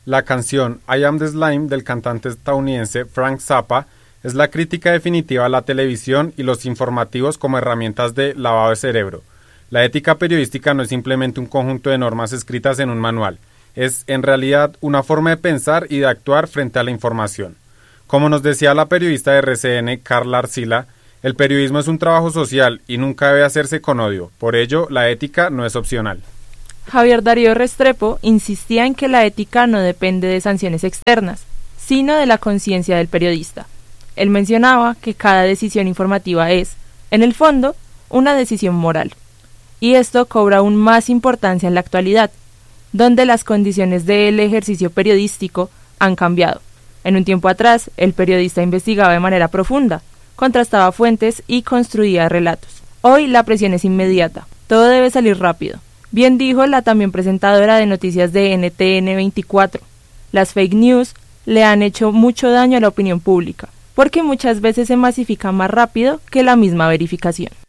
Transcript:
La canción I Am the Slime del cantante estadounidense Frank Zappa es la crítica definitiva a la televisión y los informativos como herramientas de lavado de cerebro. La ética periodística no es simplemente un conjunto de normas escritas en un manual, es en realidad una forma de pensar y de actuar frente a la información. Como nos decía la periodista de RCN, Carla Arcila, el periodismo es un trabajo social y nunca debe hacerse con odio, por ello la ética no es opcional. Javier Darío Restrepo insistía en que la ética no depende de sanciones externas, sino de la conciencia del periodista. Él mencionaba que cada decisión informativa es, en el fondo, una decisión moral. Y esto cobra aún más importancia en la actualidad, donde las condiciones del ejercicio periodístico han cambiado. En un tiempo atrás, el periodista investigaba de manera profunda, contrastaba fuentes y construía relatos. Hoy la presión es inmediata, todo debe salir rápido. Bien dijo la también presentadora de noticias de NTN 24, las fake news le han hecho mucho daño a la opinión pública, porque muchas veces se masifica más rápido que la misma verificación.